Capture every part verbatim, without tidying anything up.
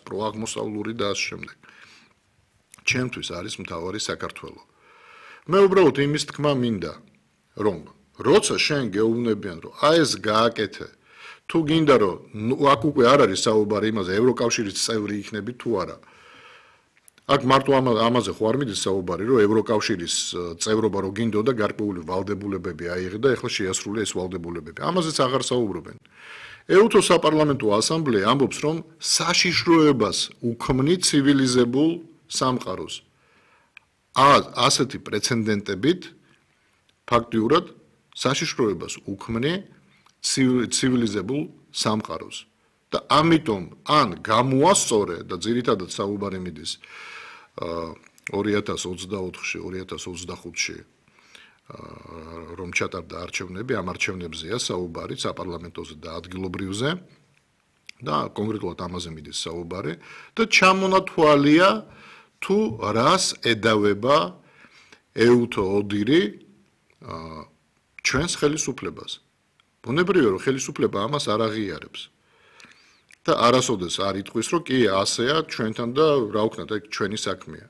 პროაღმოსავლური და ასე შემდეგ. ჩემთვის არის მთავარი საქართველო. მე უბრალოდ იმის თქმა მინდა, რომ როცა შენ გეუბნებიან, რომ აი ეს გააკეთე, თუ გინდა რომ აქ უკვე არ არის საუბარი იმაზე, ევროკავშირის წევრი იქნები თუ არა. აქ მარტო ამაზე ხო არ მიდის საუბარი, რომ ევროკავშირის წევრობა რო გინდოდა გარკვეული ვალდებულებები აიღე და ეხლა შეასრულე ეს ვალდებულებები. ამაზეც აღარ საუბრობენ. ეუთო საპარლამენტო ასამბლეა ამბობს, რომ საშიშროებას უქმნი ცივილიზებულ სამყაროს. ასეთი პრეცედენტებით ფაქტიურად საშიშროებას უქმნი ცივილიზებულ სამყაროს. და ამიტომ ან გამოასწორე და ძირითადად საუბარი მიდის ორი ათას ოცდაოთხში, ორი ათას ოცდახუთში რომ ჩატარდა არჩევნები, ამ არჩევნებზეა საუბარი საპარლამენტოზე და ადგილობრივზე და კონკრეტულად ამაზე მიდის საუბარი და ჩამონათვალია თუ რას ედავება ეუთო ოდირი ჩვენს ხელისუფლებას. ბუნებრივია რომ ხელისუფლება ამას არ აღიარებს. და არასოდეს არ იტყვის, რომ კი ასეა ჩვენთან და რა ვქნათ, ეგ ჩვენი საქმეა.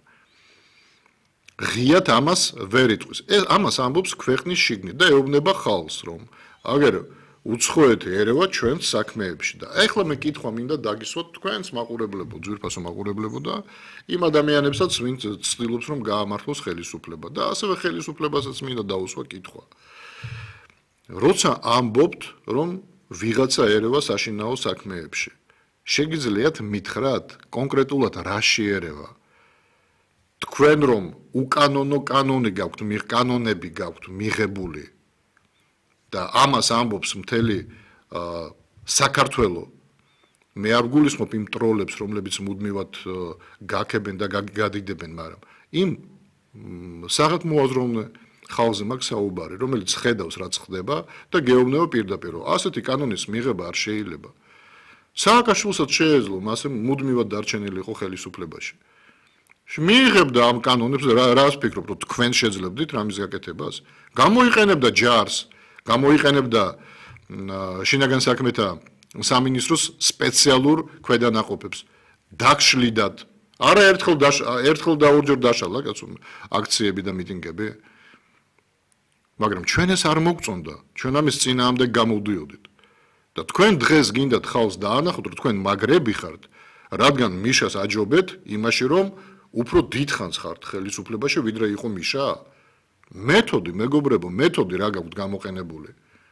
ღიად ამას ვერ იტყვის. ეს ამას ამბობს ქვეყნის შიგნით და ეუბნება ხალხს, რომ აგერ უცხოეთი ერევა ჩვენს საქმეებში და ეხლა მე კითხვა მინდა დაგისვათ თქვენს მაყურებლებო, ძვირფასო მაყურებლებო და იმ ადამიანებსაც, ვინც ცდილობს რომ გაამართლოს ხელისუფლება და ასევე ხელისუფლებასაც მინდა დაუსვა კითხვა. როცა ამბობთ, რომ ვიღაცა ერევა საშინაო საქმეებში შეგიძლიათ მითხრათ კონკრეტულად რა შეერევა თქვენ რომ უკანონო კანონი გაქვთ, კანონები გაქვთ მიღებული და ამას ამბობს მთელი საქართველო მე არ გულისხმობ იმ ტროლებს რომლებიც მუდმივად გაქებენ და გადიდებენ, მაგრამ იმ საღმოაზროვნე ხალხზე მაქვს საუბარი, რომელიც ხედავს რაც ხდება და გეუბნება პირდაპირ, რომ ასეთი კანონის მიღება არ შეიძლება. სააკაშვილსაც შეეძლო მასე მუდმივად დარჩენილი იყო ხელისუფლებაში. მიიღებდა ამ კანონებს და რას ფიქრობ, რომ თქვენ შეძლებდით რამის გაკეთებას? გამოიყენებდა ჯარს, გამოიყენებდა შინაგან საქმეთა სამინისტროს სპეციალურ ქვედანაყოფებს. დაგშლიდათ. არა ერთხელ ერთხელ და ორჯერ დაშალა კაცო აქციები და მიტინგები. მაგრამ ჩვენ ეს არ მოგწონდა. ჩვენ ამის წინააღმდეგ გამოვდიოდით. და თქვენ დღეს გინდათ ხალხს დაანახოთ, რომ თქვენ მაგრები ხართ, რადგან მიშას აჯობეთ იმაში, რომ უფრო დიდხანს ხართ ხელისუფლებაში, ვიდრე იყო მიშა. მეთოდი, მეგობრებო, მეთოდი რა გაქვთ გამოყენებული.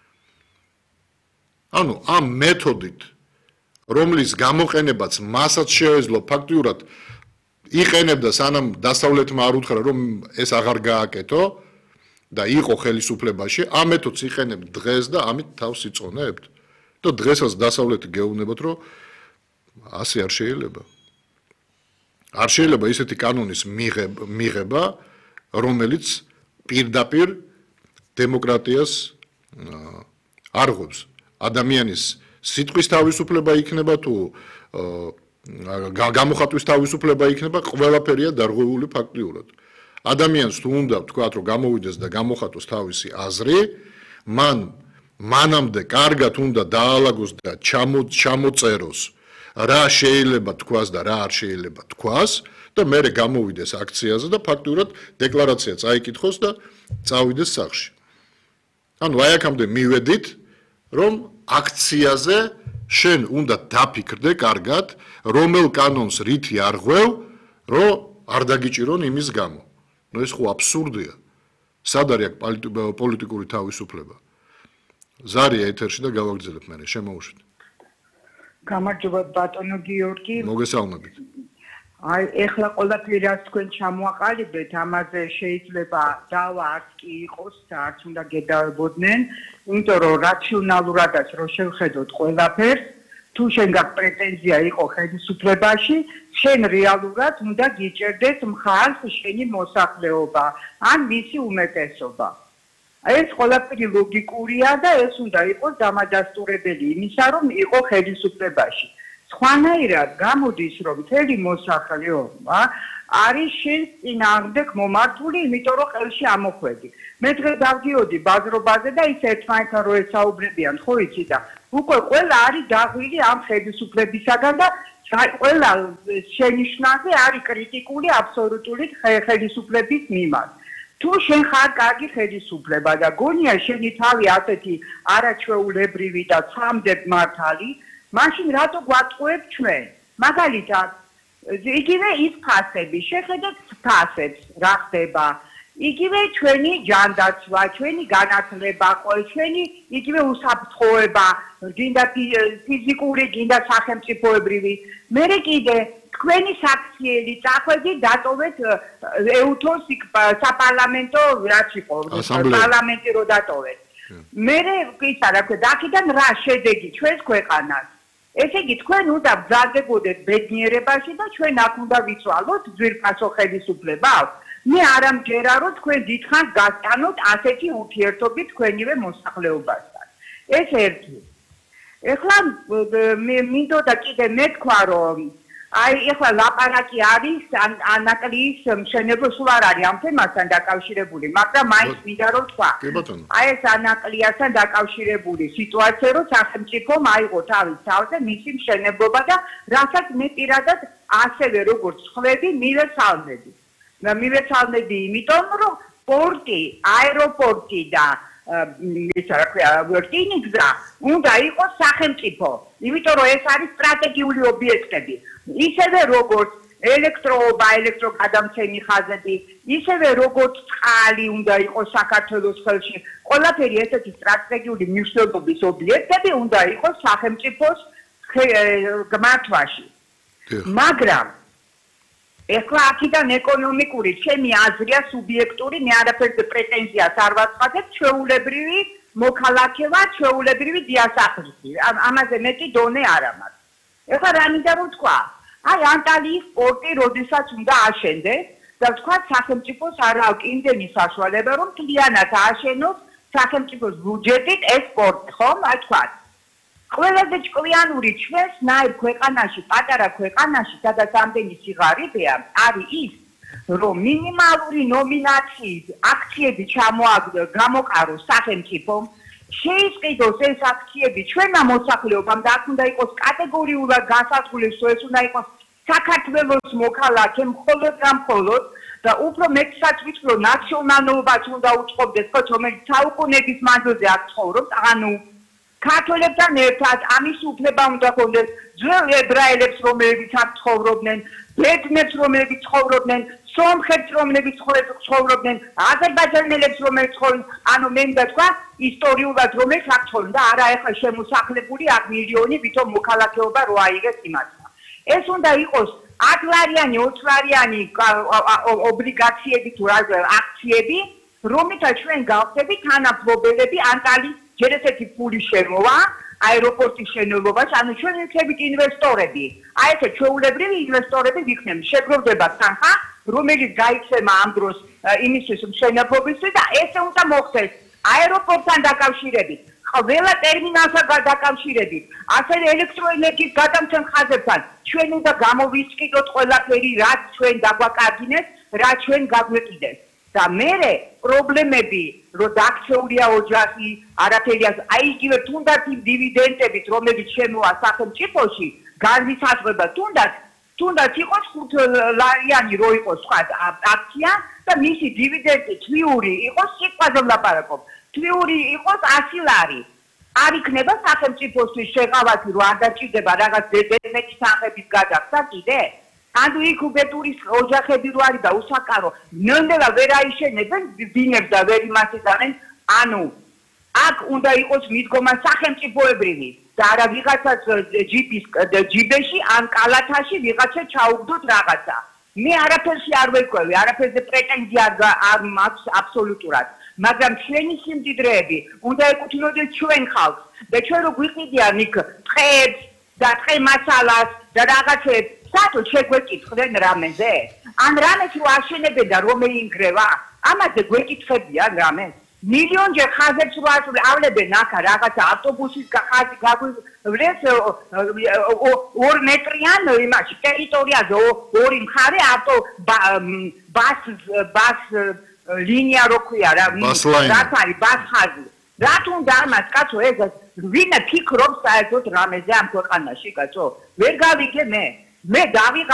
ანუ ამ მეთოდით, რომლის გამოყენებაც მასაც შეეძლო ფაქტიურად იყენებდა სანამ დასავლეთმა არ უთხრა, რომ ეს აღარ გააკეთო და იყო ხელისუფლებაში, ამ მეთოდს იყენებთ დღეს და ამით თავს იწონებთ. და დღესაც დასავლეთი გეუბნებათ, რომ ასე არ შეიძლება. არ შეიძლება ისეთი კანონის მიღება, რომელიც პირდაპირ დემოკრატიას არღვევს. ადამიანის სიტყვის თავისუფლება იქნება თუ გამოხატვის თავისუფლება იქნება, ყველაფერია დარღვევული ფაქტიურად. ადამიანს თუ უნდა ვთქვათ, რომ გამოვიდეს და გამოხატოს თავისი აზრი, მან მანამდე კარგად უნდა დაალაგოს და ჩამოწეროს რა შეიძლება თქვას და რა არ შეიძლება თქვას და მერე გამოვიდეს აქციაზე და ფაქტიურად დეკლარაცია წაიკითხოს და წავიდეს სახლში. ანუ აი აქამდე მივედით, რომ აქციაზე შენ უნდა დაფიქრდე კარგად, რომელ კანონს რითი არღვევ, რომ არ დაგიჭირონ იმის გამო. ნუ ეს ხო აბსურდია. სად არის აქ პოლიტიკური თავისუფლება? ზარია ეთერში და გავაგრძელებ მე, შემოუშვით. გამარჯობა ბატონო გიორგი. მოგესალმებით. აი ეხლა ყველაფერი რაც თქვენ ჩამოაყალიბეთ, ამაზე შეიძლება დავა არც კი იყოს და არც უნდა გედავებოდნენ, იმიტომ რომ რაციონალურადაც რო შევხედოთ ყველაფერს, თუ შენ გაქვს პრეტენზია იყო ხელისუფლებაში, შენ რეალურად უნდა გიჭერდეს მხარს შენი მოსახლეობა ან მისი უმეტესობა. ეს ყველაფერი ლოგიკურია და ეს უნდა იყოს დამადასტურებელი იმისა, რომ იყო ხელისუფლებაში. სხვანაირად გამოდის, რომ მთელი მოსახლეობა არის შენს წინააღმდეგ მომართული, იმიტომ რომ ხელში ამოხვედი. მე დღეს დავდიოდი ბაზრობაზე და ის ერთმანეთთან რო ესაუბრებიან, ხო იცი და უკვე ყველა არის დაღვილი ამ ხელისუფლებისაგან და ყველა შენიშვნაზე არის კრიტიკული აბსოლუტური ხელისუფლების მიმართ. თუ შენ ხარ კარგი ხელისუფლება და გონია შენი თავი ასეთი არაჩვეულებრივი და ცამდებ მართალი, მაშინ რატო გვატყუებ ჩვენ? მაგალითად, იგივე ის ფასები, შეხედეთ ფასებს, რა ხდება? იგივე ჩვენი ჯანდაცვა, ჩვენი განათლება, ჩვენი იგივე უსაფრთხოება, გინდა ფიზიკური, გინდა სახელმწიფოებრივი. მერე კიდე თქვენი საქციელი წახვედი დატოვეთ ეუთოს საპარლამენტო რაც იყო, პარლამენტი რო დატოვეთ. მერე ისა რა ქვია, აქედან რა შედეგი ჩვენს ქვეყანას? ესე იგი თქვენ უნდა ბრძანდებოდეთ ბედნიერებაში და ჩვენ აქ უნდა ვიცვალოთ ძვირფასო ხელისუფლება. მე არ ამჯერა რომ თქვენ დიდხანს გასტანოთ ასეთი ურთიერთობით თქვენივე მოსახლეობასთან. ეს ერთი. ეხლა მე მინდოდა კიდე მეთქვა რომ აი ეხლა ლაპარაკი არის ანაკლიის მშენებლობა სულ არ არის ამ თემასთან დაკავშირებული, მაგრამ მაინც მინდა რომ თქვა. აი ეს ანაკლიასთან დაკავშირებული სიტუაცია რომ სახელმწიფომ აიღო თავის თავზე მისი მშენებლობა და რასაც მე პირადად ასევე როგორც ხვდები მივეცალმები. მივეცალმები იმიტომ რომ პორტი, აეროპორტი და ისა რა ქვია, რკინიგზა უნდა იყოს სახელმწიფო. იმიტომ რომ ეს არის სტრატეგიული ობიექტები. ისევე როგორც ელექტროობა, ელექტროგადამცემი ხაზები, ისევე როგორც წყალი უნდა იყოს საქართველოს ხელში. ყველაფერი ესეთი სტრატეგიული მნიშვნელობის ობიექტები უნდა იყოს სახელმწიფოს გმართვაში. მაგრამ ეხლა აქედან ეკონომიკური ჩემი აზრია სუბიექტური, მე არაფერზე პრეტენზიას არ ვაცხადებ, ჩვეულებრივი მოქალაქე ვარ, ჩვეულებრივი დიასახლისი. ამაზე მეტი დონე არ ამაქვს. ეხლა რა მინდა რომ თქვა? აი ანტალიის პორტი როდესაც უნდა აშენდეს და თქვა სახელმწიფოს არ აქვს იმდენი საშუალება რომ მთლიანად ააშენოს სახელმწიფოს ბიუჯეტით ეს პორტი, ხომ? აი თქვა. ყველაზე ჭკვიანური ჩვენსნაირ ქვეყანაში, პატარა ქვეყანაში, სადაც ამდენი სიღარიბეა, არის ის, რომ მინიმალური ნომინაციის აქციები ჩამოაყაროს სახელმწიფომ, შეისყიდოს ეს აქციები ჩვენმა მოსახლეობამ და აქ უნდა იყოს კატეგორიულად გასაწყვეტს, ეს უნდა იყოს საქართველოს მოქალაქე მხოლოდ და მხოლოდ და უფრო მეტსაც ვიცი რომ ნაციონალობაც უნდა უწყობდეს, რომელიც საუკუნეების მანძილზე აქ ცხოვრობს, ანუ ქართველებთან ერთად ამის უფლება უნდა ჰქონდეს ძველ ებრაელებს, რომლებიც აქ ცხოვრობდნენ, ბედნებს, რომლებიც ცხოვრობდნენ, სომხებს, რომლებიც ცხოვრობდნენ, აზერბაიჯანელებს, რომლებიც ცხოვრობდნენ, ანუ მე მინდა თქვა, ისტორიულად რომლებიც აქ ცხოვრობდნენ და არა ეხლა შემოსახლებული აქ მილიონი ვითომ მოქალაქეობა რო აიღეს იმასთან. ეს უნდა იყოს ათლარიანი, ოცლარიანი ობლიგაციები თუ რა აქციები, რომლითაც ჩვენ გავხდებით თანამფლობელები ანტალიის ჯერ ესეთი ფული შემოვა აეროპორტის შენებობაში, ანუ ჩვენ ვიქნებით ინვესტორები. აი ესე ჩვეულებრივი ინვესტორები ვიქნებით. შეგროვდება თანხა, რომელიც გაიცემა ამ დროს იმისთვის მშენებლობისთვის და ესე უნდა მოხდეს აეროპორტთან დაკავშირებით, ყველა ტერმინალთან დაკავშირებით, ასევე ელექტროენერგიის გადამცემ ხაზებთან. ჩვენ უნდა გამოვისყიდოთ ყველაფერი, რაც ჩვენ დაგვაკარგინეს, რაც ჩვენ გაგვეკიდეს. და მერე პრობლემები, რომ დაქცეულია ოჯახი, არაფერი ასე, აი იგივე თუნდაც იმ დივიდენდებით, რომელიც შემოვა სახელმწიფოში, განვისაზღვრება თუნდაც, თუნდაც იყოს ხუთლარიანი რო იყოს სხვა აქცია და მისი დივიდენდი თვიური იყოს, სიტყვაზე ვლაპარაკობ, თვიური იყოს ასი ლარი. არ იქნება სახელმწიფოსთვის შეღავათი, რომ არ დაჭირდება რაღაც დედამიწის თანხების გადახდა კიდე? ანუ იქ უბედურის ოჯახები რო არის და უსაკარო, ნელ-ნელა ვერ აიშენებენ ბინებს და ვერ იმასიდანენ, ანუ აქ უნდა იყოს მიდგომა სახელმწიფოებრივი და არა ვიღაცას ჯიპის ჯიბეში ან კალათაში ვიღაცა ჩაუგდოთ რაღაცა. მე არაფერში არ ვეკვევი, არაფერზე პრეტენზია არ მაქვს აბსოლუტურად, მაგრამ ჩვენი სიმდიდრეები უნდა ეკუთვნოდეს ჩვენ ხალხს და ჩვენ რო გვიყიდიან იქ ტყეებს და ტყემასალას და რაღაცებს სათო შეგვეკითხდნენ რამეზე? ან რამეს რო აშენებენ და რომ ეინგრევა? ამაზე გვეკითხებიან რამეს? მილიონჯერ ხაზებს რო ავლებენ აქა რაღაცა ავტობუსის ხაზი გაგვივლეს ორ მეტრიან იმაში ტერიტორიაზე ორი მხარე ავტო ბას ბას ლინია რო ქვია რა რაც არის ბას ხაზი. რა თუნდა ამას კაცო ეს ვინ ფიქრობს საერთოდ რამეზე ამ ქვეყანაში, კაცო? ვერ გავიგე მე. მე დავიღალე